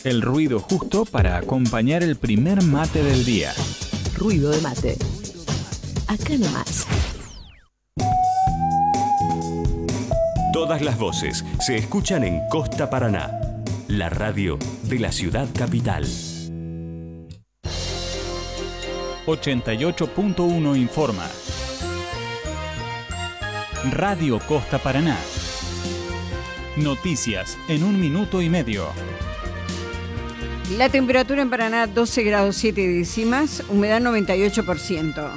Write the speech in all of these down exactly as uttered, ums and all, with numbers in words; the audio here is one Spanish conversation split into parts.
El ruido justo para acompañar el primer mate del día. Ruido de mate. Acá nomás. Todas las voces se escuchan en Costa Paraná, la radio de la ciudad capital. ochenta y ocho punto uno informa. Radio Costa Paraná. Noticias en un minuto y medio. La temperatura en Paraná doce grados siete décimas, humedad noventa y ocho por ciento.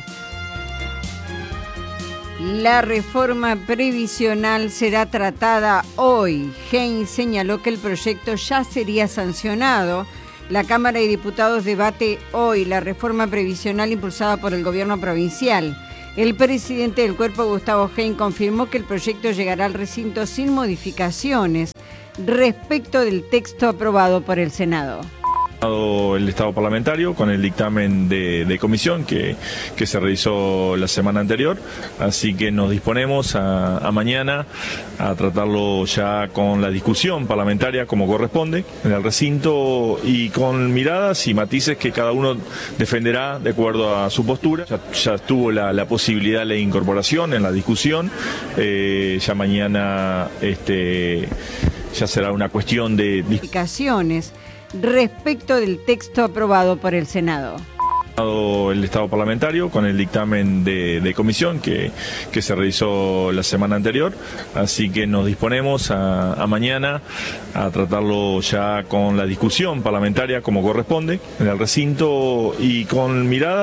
La reforma previsional será tratada hoy. Heinz señaló que el proyecto ya sería sancionado. La Cámara de Diputados debate hoy la reforma previsional impulsada por el gobierno provincial. El presidente del cuerpo, Gustavo Heinz, confirmó que el proyecto llegará al recinto sin modificaciones respecto del texto aprobado por el Senado. El Estado parlamentario con el dictamen de, de comisión que, que se realizó la semana anterior, así que nos disponemos a, a mañana a tratarlo ya con la discusión parlamentaria como corresponde en el recinto y con miradas y matices que cada uno defenderá de acuerdo a su postura. Ya, ya tuvo la, la posibilidad de la incorporación en la discusión, eh, ya mañana este, ya será una cuestión de modificaciones respecto del texto aprobado por el Senado. El Estado parlamentario con el dictamen de, de comisión que, que se realizó la semana anterior, así que nos disponemos a, a mañana a tratarlo ya con la discusión parlamentaria como corresponde en el recinto y con miradas